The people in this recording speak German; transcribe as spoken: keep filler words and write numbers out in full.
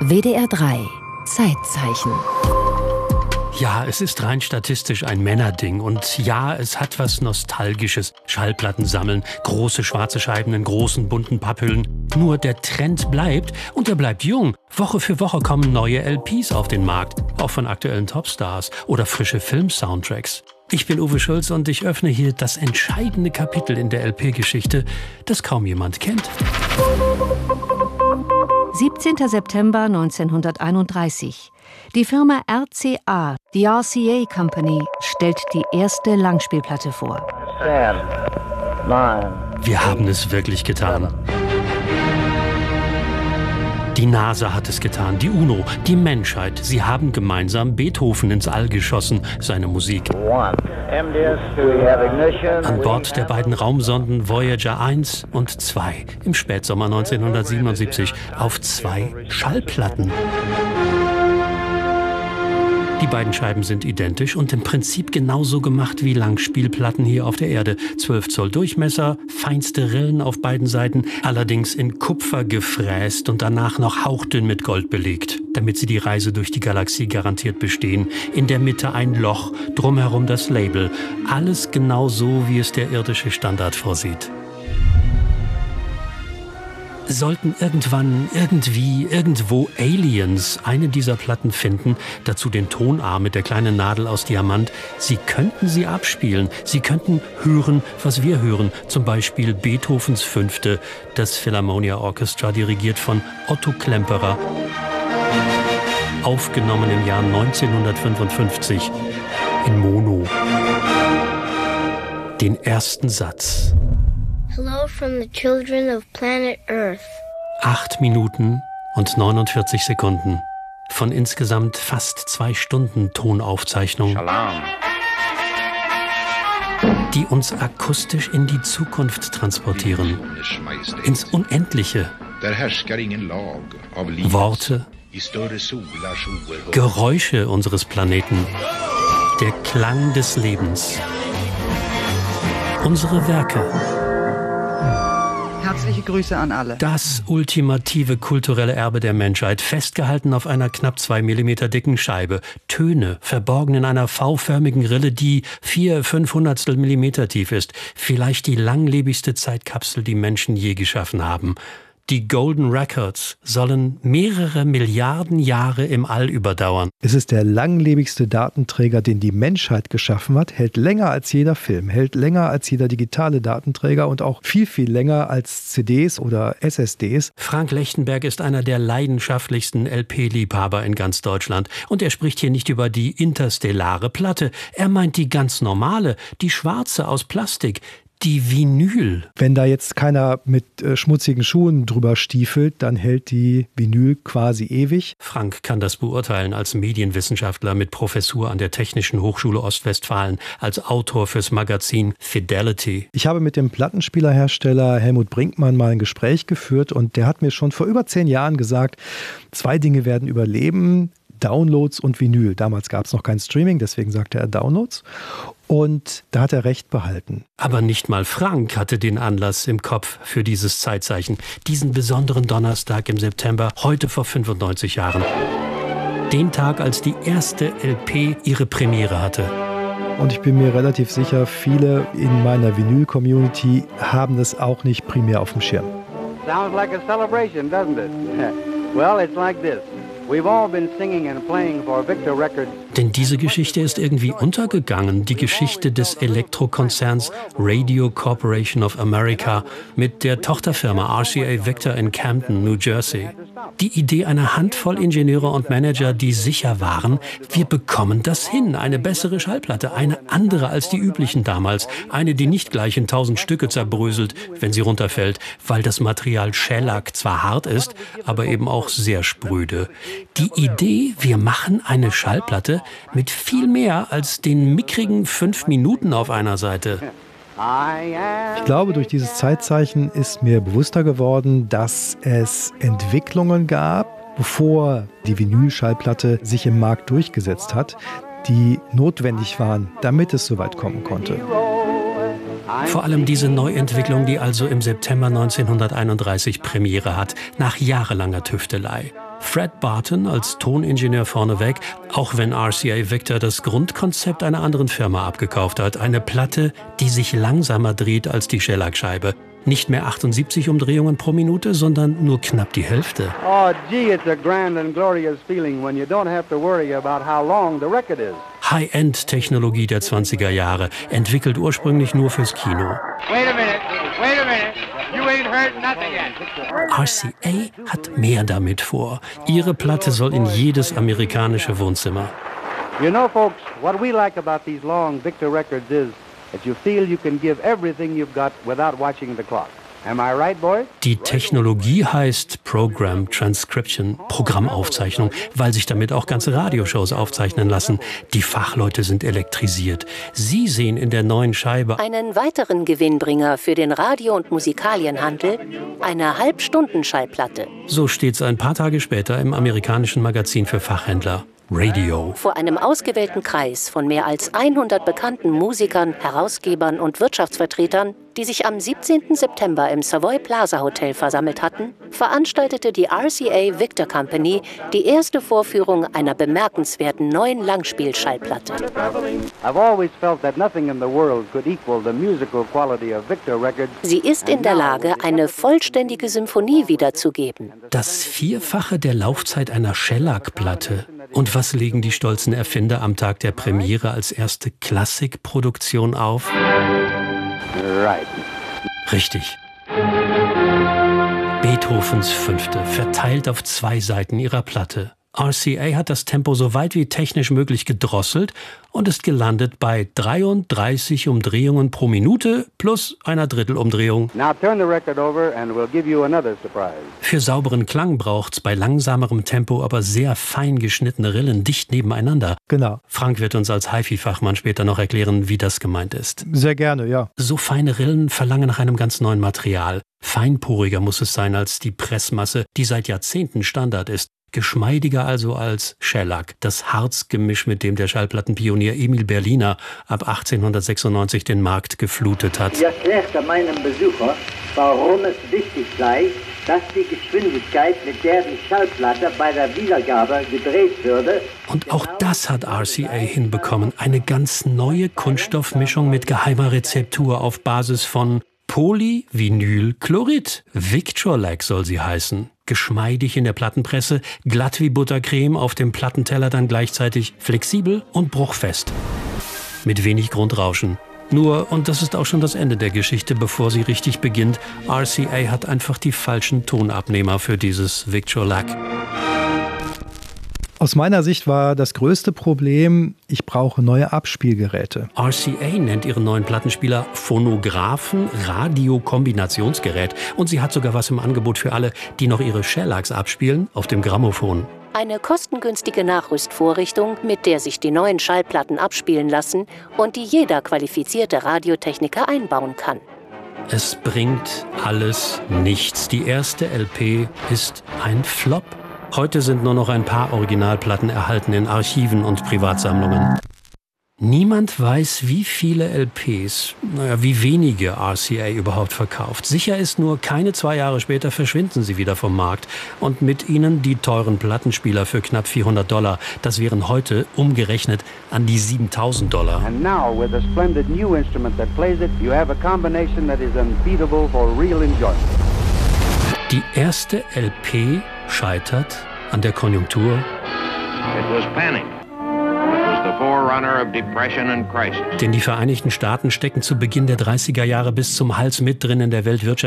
W D R drei Zeitzeichen. Ja, es ist rein statistisch ein Männerding. Und ja, es hat was Nostalgisches. Schallplatten sammeln, große schwarze Scheiben in großen bunten Papphüllen. Nur der Trend bleibt und er bleibt jung. Woche für Woche kommen neue L Ps auf den Markt. Auch von aktuellen Topstars oder frische Film-Soundtracks. Ich bin Uwe Schulz und ich öffne hier das entscheidende Kapitel in der L P-Geschichte, das kaum jemand kennt. siebzehnter September neunzehnhunderteinunddreißig. Die Firma R C A, die R C A Company, stellt die erste Langspielplatte vor. Ten, nine, Wir haben es wirklich getan. Die NASA hat es getan, die UNO, die Menschheit. Sie haben gemeinsam Beethoven ins All geschossen, seine Musik. one. M D S, we have ignition. An Bord der beiden Raumsonden Voyager eins und zwei im Spätsommer neunzehnhundertsiebenundsiebzig auf zwei Schallplatten. Die beiden Scheiben sind identisch und im Prinzip genauso gemacht wie Langspielplatten hier auf der Erde. zwölf Zoll Durchmesser, feinste Rillen auf beiden Seiten, allerdings in Kupfer gefräst und danach noch hauchdünn mit Gold belegt, damit sie die Reise durch die Galaxie garantiert bestehen. In der Mitte ein Loch, drumherum das Label. Alles genau so, wie es der irdische Standard vorsieht. Sollten irgendwann, irgendwie, irgendwo Aliens eine dieser Platten finden, dazu den Tonarm mit der kleinen Nadel aus Diamant, sie könnten sie abspielen. Sie könnten hören, was wir hören. Zum Beispiel Beethovens Fünfte, das Philharmonia Orchestra, dirigiert von Otto Klemperer. Aufgenommen im Jahr neunzehnhundertfünfundfünfzig in Mono. Den ersten Satz. Hello from the children of planet Earth. Acht Minuten und neunundvierzig Sekunden von insgesamt fast zwei Stunden Tonaufzeichnung, Alarm. die uns akustisch in die Zukunft transportieren, ins Unendliche. Där härskar ingen lag av liv. Worte, I större solar sjoer. Geräusche unseres Planeten, der Klang des Lebens, unsere Werke. Herzliche Grüße an alle. Das ultimative kulturelle Erbe der Menschheit, festgehalten auf einer knapp zwei Millimeter dicken Scheibe. Töne, verborgen in einer V-förmigen Rille, die vier Fünfhundertstel Millimeter tief ist. Vielleicht die langlebigste Zeitkapsel, die Menschen je geschaffen haben. Die Golden Records sollen mehrere Milliarden Jahre im All überdauern. Es ist der langlebigste Datenträger, den die Menschheit geschaffen hat, hält länger als jeder Film, hält länger als jeder digitale Datenträger und auch viel, viel länger als C Ds oder S S Ds. Frank Lechtenberg ist einer der leidenschaftlichsten L P-Liebhaber in ganz Deutschland. Und er spricht hier nicht über die interstellare Platte. Er meint die ganz normale, die schwarze aus Plastik. Die Vinyl. Wenn da jetzt keiner mit äh, schmutzigen Schuhen drüber stiefelt, dann hält die Vinyl quasi ewig. Frank kann das beurteilen als Medienwissenschaftler mit Professur an der Technischen Hochschule Ostwestfalen, als Autor fürs Magazin Fidelity. Ich habe mit dem Plattenspielerhersteller Helmut Brinkmann mal ein Gespräch geführt und der hat mir schon vor über zehn Jahren gesagt, zwei Dinge werden überleben, Downloads und Vinyl. Damals gab es noch kein Streaming, deswegen sagte er Downloads. Und da hat er recht behalten. Aber nicht mal Frank hatte den Anlass im Kopf für dieses Zeitzeichen. Diesen besonderen Donnerstag im September, heute vor fünfundneunzig Jahren. Den Tag, als die erste L P ihre Premiere hatte. Und ich bin mir relativ sicher, viele in meiner Vinyl-Community haben das auch nicht primär auf dem Schirm. Sounds like a celebration, doesn't it? Well, it's like this. We've all been singing and playing for Victor Records. Denn diese Geschichte ist irgendwie untergegangen. Die Geschichte des Elektrokonzerns Radio Corporation of America mit der Tochterfirma R C A Victor in Camden, New Jersey. Die Idee einer Handvoll Ingenieure und Manager, die sicher waren, wir bekommen das hin. Eine bessere Schallplatte, eine andere als die üblichen damals. Eine, die nicht gleich in tausend Stücke zerbröselt, wenn sie runterfällt, weil das Material Shellac zwar hart ist, aber eben auch sehr spröde. Die Idee, wir machen eine Schallplatte mit viel mehr als den mickrigen fünf Minuten auf einer Seite. Ich glaube, durch dieses Zeitzeichen ist mir bewusster geworden, dass es Entwicklungen gab, bevor die Vinylschallplatte sich im Markt durchgesetzt hat, die notwendig waren, damit es so weit kommen konnte. Vor allem diese Neuentwicklung, die also im September neunzehnhunderteinunddreißig Premiere hat, nach jahrelanger Tüftelei. Fred Barton als Toningenieur vorneweg, auch wenn R C A Victor das Grundkonzept einer anderen Firma abgekauft hat. Eine Platte, die sich langsamer dreht als die Shellac-Scheibe. Nicht mehr achtundsiebzig Umdrehungen pro Minute, sondern nur knapp die Hälfte. Oh, gee, it's a grand and glorious feeling when you don't have to worry about how long the record is. High-End-Technologie der zwanziger Jahre, entwickelt ursprünglich nur fürs Kino. Wait a minute, wait a minute. You ain't heard nothing yet. R C A hat mehr damit vor. Ihre Platte soll in jedes amerikanische Wohnzimmer. You know, folks, what we like about these long Victor records is that you feel you can give everything you've got without watching the clock. Am I right, boy? Die Technologie heißt Program Transcription, Programmaufzeichnung, weil sich damit auch ganze Radioshows aufzeichnen lassen. Die Fachleute sind elektrisiert. Sie sehen in der neuen Scheibe einen weiteren Gewinnbringer für den Radio- und Musikalienhandel, eine Halbstunden-Schallplatte. So steht's ein paar Tage später im amerikanischen Magazin für Fachhändler. Radio. Vor einem ausgewählten Kreis von mehr als hundert bekannten Musikern, Herausgebern und Wirtschaftsvertretern, die sich am siebzehnten September im Savoy Plaza Hotel versammelt hatten, veranstaltete die R C A Victor Company die erste Vorführung einer bemerkenswerten neuen Langspielschallplatte. Sie ist in der Lage, eine vollständige Symphonie wiederzugeben. Das Vierfache der Laufzeit einer Shellac-Platte. Und was legen die stolzen Erfinder am Tag der Premiere als erste Klassikproduktion auf? Right. Richtig. Beethovens Fünfte, verteilt auf zwei Seiten ihrer Platte. R C A hat das Tempo so weit wie technisch möglich gedrosselt und ist gelandet bei dreiunddreißig Umdrehungen pro Minute plus einer Drittelumdrehung. Now turn the record over and we'll give you another surprise. Für sauberen Klang braucht's bei langsamerem Tempo aber sehr fein geschnittene Rillen dicht nebeneinander. Genau. Frank wird uns als Hi-Fi-Fachmann später noch erklären, wie das gemeint ist. Sehr gerne, ja. So feine Rillen verlangen nach einem ganz neuen Material. Feinporiger muss es sein als die Pressmasse, die seit Jahrzehnten Standard ist. Geschmeidiger also als Shellac, das Harzgemisch, mit dem der Schallplattenpionier Emil Berliner ab achtzehnhundertsechsundneunzig den Markt geflutet hat. Ich erklärte meinem Besucher, warum es wichtig sei, dass die Geschwindigkeit, mit der die Schallplatte bei der Wiedergabe gedreht würde. Und auch das hat R C A hinbekommen. Eine ganz neue Kunststoffmischung mit geheimer Rezeptur auf Basis von Polyvinylchlorid. Victrolac soll sie heißen. Geschmeidig in der Plattenpresse, glatt wie Buttercreme, auf dem Plattenteller dann gleichzeitig flexibel und bruchfest. Mit wenig Grundrauschen. Nur, und das ist auch schon das Ende der Geschichte, bevor sie richtig beginnt, R C A hat einfach die falschen Tonabnehmer für dieses Victrolac. Aus meiner Sicht war das größte Problem, ich brauche neue Abspielgeräte. R C A nennt ihren neuen Plattenspieler Phonographen Radiokombinationsgerät. Und sie hat sogar was im Angebot für alle, die noch ihre Shellacs abspielen, auf dem Grammophon. Eine kostengünstige Nachrüstvorrichtung, mit der sich die neuen Schallplatten abspielen lassen und die jeder qualifizierte Radiotechniker einbauen kann. Es bringt alles nichts. Die erste L P ist ein Flop. Heute sind nur noch ein paar Originalplatten erhalten in Archiven und Privatsammlungen. Niemand weiß, wie viele L Ps, naja, wie wenige R C A überhaupt verkauft. Sicher ist nur, keine zwei Jahre später verschwinden sie wieder vom Markt. Und mit ihnen die teuren Plattenspieler für knapp vierhundert Dollar. Das wären heute umgerechnet an die siebentausend Dollar. And now with a splendid new instrument that plays it, you have a combination that is unbeatable for real enjoyment. Die erste L P scheitert an der Konjunktur. It was panic. It was the forerunner of depression and crisis. Denn die Vereinigten Staaten stecken zu Beginn der dreißiger Jahre bis zum Hals mit drin in der Weltwirtschaft.